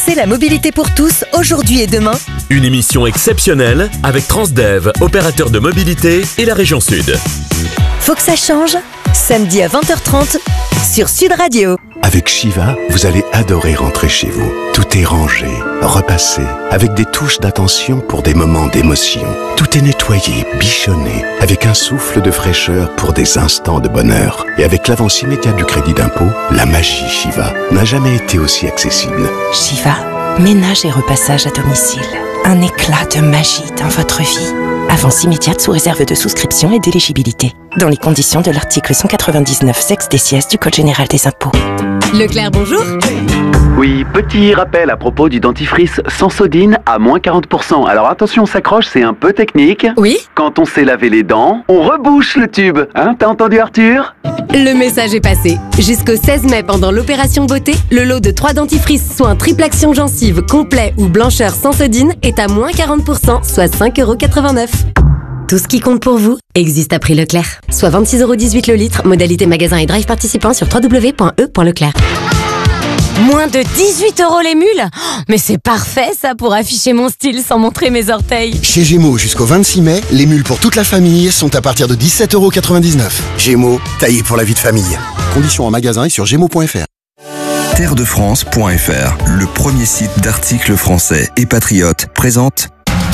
C'est la mobilité pour tous, aujourd'hui et demain. Une émission exceptionnelle avec Transdev, opérateur de mobilité et la région Sud. Faut que ça change. Samedi à 20h30 sur Sud Radio. Avec Shiva, vous allez adorer rentrer chez vous. Tout est rangé, repassé, avec des touches d'attention pour des moments d'émotion. Tout est nettoyé, bichonné, avec un souffle de fraîcheur pour des instants de bonheur. Et avec l'avance immédiate du crédit d'impôt, la magie Shiva n'a jamais été aussi accessible. Shiva, ménage et repassage à domicile. Un éclat de magie dans votre vie. Avance immédiate sous réserve de souscription et d'éligibilité. Dans les conditions de l'article 199 sex DCS du Code général des impôts. Leclerc, bonjour. Oui, petit rappel à propos du dentifrice Sensodyne à moins 40%. Alors attention, on s'accroche, c'est un peu technique. Oui. Quand on sait laver les dents, on rebouche le tube. Hein, t'as entendu Arthur ? Le message est passé. Jusqu'au 16 mai, pendant l'opération beauté, le lot de 3 dentifrices soins triple action gencive, complet ou blancheur Sensodyne est à moins 40%, soit 5,89€. Tout ce qui compte pour vous existe à prix Leclerc. Soit 26,18€ le litre, modalité magasin et drive participant sur www.e.leclerc. Moins de 18€ les mules ? Mais c'est parfait ça pour afficher mon style sans montrer mes orteils. Chez Gémeaux, jusqu'au 26 mai, les mules pour toute la famille sont à partir de 17,99€. Gémeaux, taillé pour la vie de famille. Conditions en magasin et sur gémeaux.fr. Terredefrance.fr, le premier site d'articles français et patriotes, présente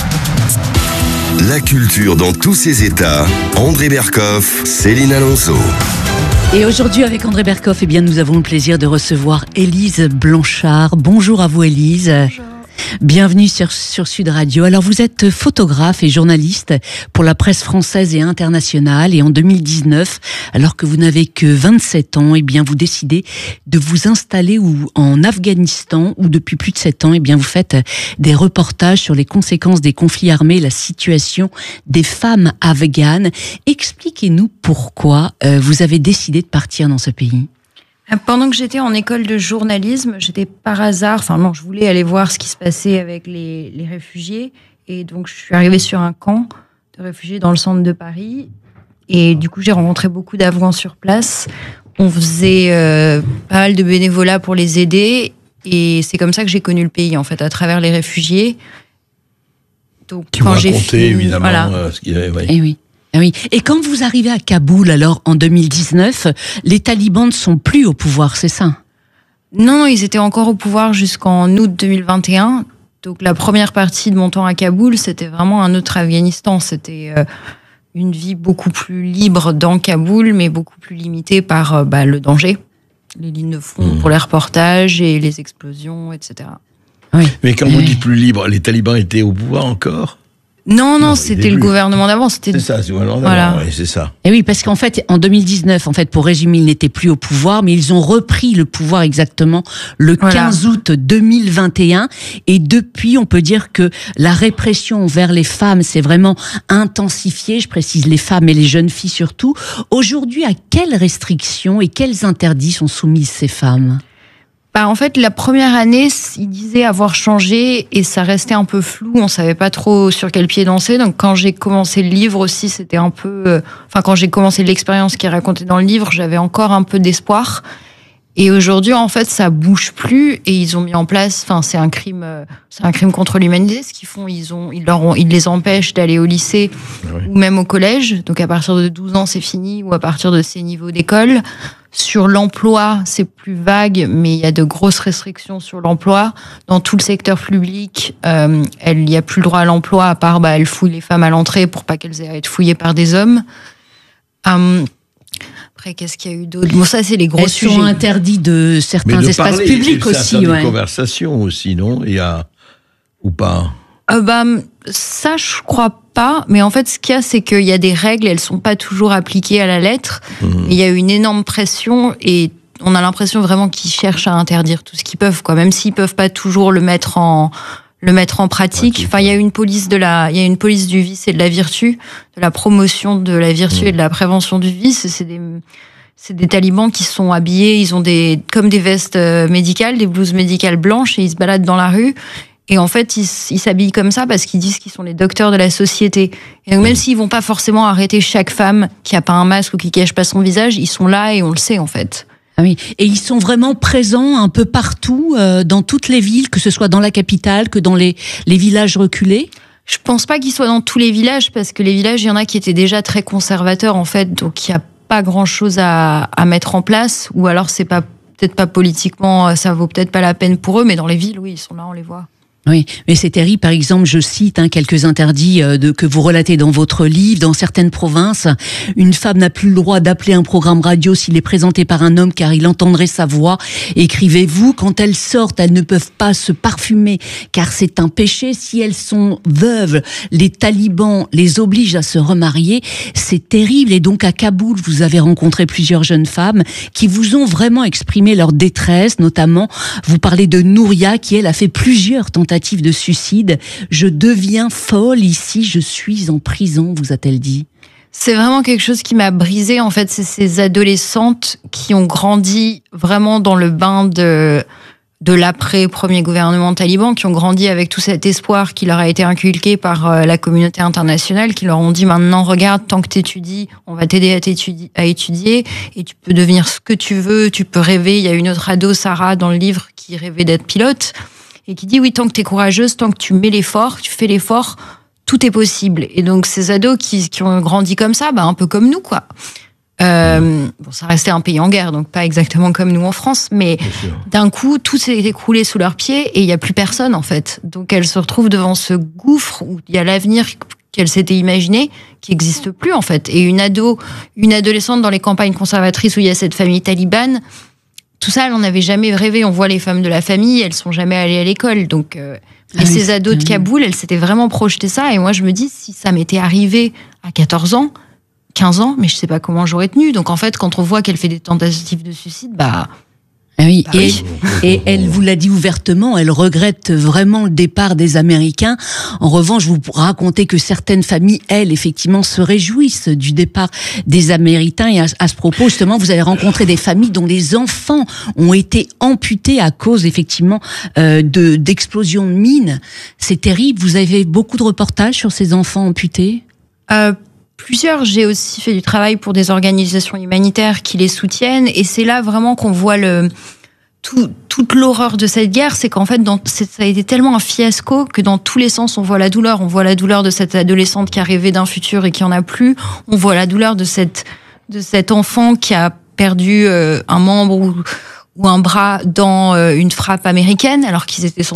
la culture dans tous ses états. André Berkoff, Céline Alonso. Et aujourd'hui, avec André Berkoff, nous avons le plaisir de recevoir Élise Blanchard. Bonjour à vous, Élise. Bonjour. Bienvenue sur Sud Radio. Alors, vous êtes photographe et journaliste pour la presse française et internationale. Et en 2019, alors que vous n'avez que 27 ans, vous décidez de vous installer en Afghanistan, où depuis plus de 7 ans, vous faites des reportages sur les conséquences des conflits armés, la situation des femmes afghanes. Expliquez-nous pourquoi vous avez décidé de partir dans ce pays. Pendant que j'étais en école de journalisme, j'étais par hasard, je voulais aller voir ce qui se passait avec les réfugiés. Et donc, je suis arrivée sur un camp de réfugiés dans le centre de Paris. Et du coup, j'ai rencontré beaucoup d'Afghans sur place. On faisait pas mal de bénévolat pour les aider. Et c'est comme ça que j'ai connu le pays, en fait, à travers les réfugiés. Donc, qui quand j'ai fini, évidemment, ce qu'il y avait. Oui. Et oui. Oui. Et quand vous arrivez à Kaboul, alors, en 2019, les talibans ne sont plus au pouvoir, c'est ça ? Non, ils étaient encore au pouvoir jusqu'en août 2021. Donc, la première partie de mon temps à Kaboul, c'était vraiment un autre Afghanistan. C'était une vie beaucoup plus libre dans Kaboul, mais beaucoup plus limitée par le danger. Les lignes de front pour les reportages et les explosions, etc. Oui. Mais quand on dit plus libre, les talibans étaient au pouvoir encore ? Non, c'était le gouvernement d'avant. C'est ça, c'est le gouvernement d'avant, oui, c'est ça. Et oui, parce qu'en fait, en 2019, pour résumer, ils n'étaient plus au pouvoir, mais ils ont repris le pouvoir exactement le 15 août 2021. Et depuis, on peut dire que la répression envers les femmes s'est vraiment intensifiée. Je précise les femmes et les jeunes filles surtout. Aujourd'hui, à quelles restrictions et quels interdits sont soumises ces femmes ? En fait, la première année, ils disaient avoir changé et ça restait un peu flou. On savait pas trop sur quel pied danser. Donc, quand j'ai commencé le livre aussi, c'était un peu... quand j'ai commencé l'expérience qui est racontée dans le livre, j'avais encore un peu d'espoir. Et aujourd'hui, en fait, ça bouge plus et ils ont mis en place... c'est un crime contre l'humanité. Ce qu'ils font, ils les empêchent d'aller au lycée ou même au collège. Donc, à partir de 12 ans, c'est fini, ou à partir de ces niveaux d'école. Sur l'emploi, c'est plus vague, mais il y a de grosses restrictions sur l'emploi. Dans tout le secteur public, il n'y a plus le droit à l'emploi, à part, elle fouille les femmes à l'entrée pour pas qu'elles aient à être fouillées par des hommes. Après, qu'est-ce qu'il y a eu d'autre ? Bon, ça, c'est les gros sujets. Elles sont interdites de certains espaces publics aussi. Mais de conversation aussi, non ? Il y a... Ou pas ? Ça, je crois pas. Mais en fait, ce qu'il y a, c'est qu'il y a des règles, elles sont pas toujours appliquées à la lettre. Il y a une énorme pression et on a l'impression vraiment qu'ils cherchent à interdire tout ce qu'ils peuvent, quoi. Même s'ils peuvent pas toujours le mettre en pratique. Il y a une police du vice et de la vertu, de la promotion de la vertu et de la prévention du vice. C'est des talibans qui sont habillés, ils ont comme des vestes médicales, des blouses médicales blanches et ils se baladent dans la rue. Et en fait, ils s'habillent comme ça parce qu'ils disent qu'ils sont les docteurs de la société. Et donc, même s'ils vont pas forcément arrêter chaque femme qui a pas un masque ou qui cache pas son visage, ils sont là et on le sait, en fait. Ah oui, et ils sont vraiment présents un peu partout, dans toutes les villes, que ce soit dans la capitale, que dans les villages reculés? Je pense pas qu'ils soient dans tous les villages, parce que les villages, il y en a qui étaient déjà très conservateurs, en fait, donc il n'y a pas grand-chose à mettre en place, ou alors c'est peut-être pas politiquement, ça vaut peut-être pas la peine pour eux, mais dans les villes, oui, ils sont là, on les voit. Oui, mais c'est terrible. Par exemple, je cite quelques interdits que vous relatez dans votre livre. Dans certaines provinces, une femme n'a plus le droit d'appeler un programme radio s'il est présenté par un homme, car il entendrait sa voix. Écrivez-vous, quand elles sortent, elles ne peuvent pas se parfumer, car c'est un péché. Si elles sont veuves, les talibans les obligent à se remarier. C'est terrible. Et donc à Kaboul, vous avez rencontré plusieurs jeunes femmes qui vous ont vraiment exprimé leur détresse. Notamment, vous parlez de Nouria, qui elle a fait plusieurs tentatives de suicide. Je deviens folle ici, je suis en prison, vous a-t-elle dit? C'est vraiment quelque chose qui m'a brisée, en fait. C'est ces adolescentes qui ont grandi vraiment dans le bain de l'après-premier gouvernement taliban, qui ont grandi avec tout cet espoir qui leur a été inculqué par la communauté internationale, qui leur ont dit maintenant, regarde, tant que t'étudies, on va t'aider à étudier, et tu peux devenir ce que tu veux, tu peux rêver. Il y a une autre ado, Sarah, dans le livre, qui rêvait d'être pilote, et qui dit oui, tant que t'es courageuse, tant que tu mets l'effort, tu fais l'effort, tout est possible. Et donc ces ados qui ont grandi comme ça, un peu comme nous, quoi. Bon, ça restait un pays en guerre, donc pas exactement comme nous en France, mais d'un coup, tout s'est écroulé sous leurs pieds et il n'y a plus personne, en fait. Donc elles se retrouvent devant ce gouffre où il y a l'avenir qu'elles s'étaient imaginé qui n'existe plus, en fait. Et une adolescente dans les campagnes conservatrices où il y a cette famille talibane, tout ça, elle n'en avait jamais rêvé. On voit les femmes de la famille, elles sont jamais allées à l'école. Donc, et ces ados de Kaboul, elles s'étaient vraiment projetées ça. Et moi, je me dis, si ça m'était arrivé à 14 ans, 15 ans, mais je sais pas comment j'aurais tenu. Donc, en fait, quand on voit qu'elle fait des tentatives de suicide, oui, et elle vous l'a dit ouvertement, elle regrette vraiment le départ des Américains. En revanche, vous racontez que certaines familles, elles, effectivement, se réjouissent du départ des Américains. Et à ce propos, justement, vous avez rencontré des familles dont les enfants ont été amputés à cause, effectivement, d'explosions de mines. C'est terrible. Vous avez beaucoup de reportages sur ces enfants amputés? Plusieurs. J'ai aussi fait du travail pour des organisations humanitaires qui les soutiennent, et c'est là vraiment qu'on voit toute l'horreur de cette guerre. C'est qu'en fait, ça a été tellement un fiasco que dans tous les sens, on voit la douleur. On voit la douleur de cette adolescente qui a rêvé d'un futur et qui en a plus. On voit la douleur de cet enfant qui a perdu un membre ou un bras dans une frappe américaine, alors qu'ils étaient